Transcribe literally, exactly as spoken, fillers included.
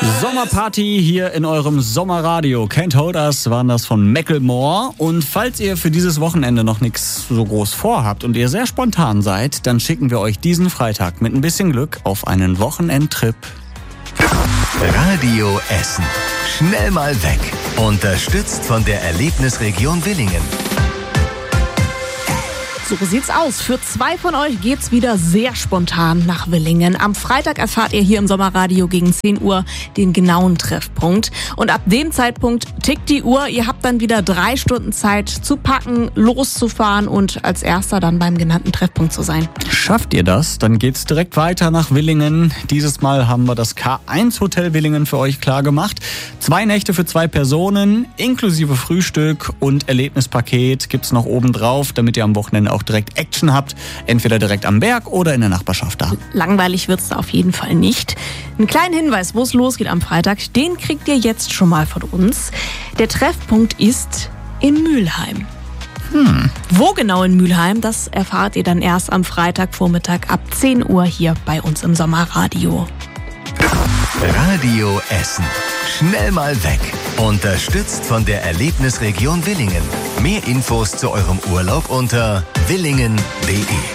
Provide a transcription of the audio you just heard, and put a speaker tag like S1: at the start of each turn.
S1: Sommerparty hier in eurem Sommerradio. Can't Hold Us waren das von Macklemore. Und falls ihr für dieses Wochenende noch nichts so groß vorhabt und ihr sehr spontan seid, dann schicken wir euch diesen Freitag mit ein bisschen Glück auf einen Wochenendtrip.
S2: Radio Essen. Schnell mal weg. Unterstützt von der Erlebnisregion Willingen.
S3: So sieht's aus. Für zwei von euch geht's wieder sehr spontan nach Willingen. Am Freitag erfahrt ihr hier im Sommerradio gegen zehn Uhr den genauen Treffpunkt. Und ab dem Zeitpunkt tickt die Uhr. Ihr habt dann wieder drei Stunden Zeit zu packen, loszufahren und als erster dann beim genannten Treffpunkt zu sein.
S1: Schafft ihr das, dann geht's direkt weiter nach Willingen. Dieses Mal haben wir das K eins Hotel Willingen für euch klar gemacht. Zwei Nächte für zwei Personen, inklusive Frühstück und Erlebnispaket gibt's noch oben drauf, damit ihr am Wochenende auch direkt Action habt. Entweder direkt am Berg oder in der Nachbarschaft da.
S3: Langweilig wird's da auf jeden Fall nicht. Einen kleinen Hinweis, wo es losgeht am Freitag, den kriegt ihr jetzt schon mal von uns. Der Treffpunkt ist in Mülheim.
S1: Hm.
S3: Wo genau in Mülheim, das erfahrt ihr dann erst am Freitagvormittag ab zehn Uhr hier bei uns im Sommerradio.
S2: Radio Essen. Schnell mal weg. Unterstützt von der Erlebnisregion Willingen. Mehr Infos zu eurem Urlaub unter willingen punkt de.